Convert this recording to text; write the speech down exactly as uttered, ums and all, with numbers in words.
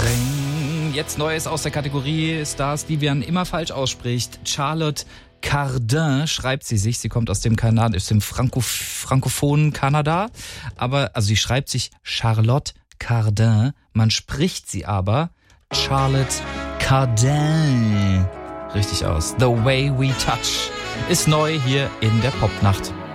Ring. Jetzt Neues aus der Kategorie Stars, die man immer falsch ausspricht. Charlotte Cardin schreibt sie sich. Sie kommt aus dem Kanada, aus dem Franco, frankophonen Kanada. Aber, also sie schreibt sich Charlotte Cardin. Man spricht sie aber Charlotte Cardin richtig aus. The Way We Touch ist neu hier in der Popnacht.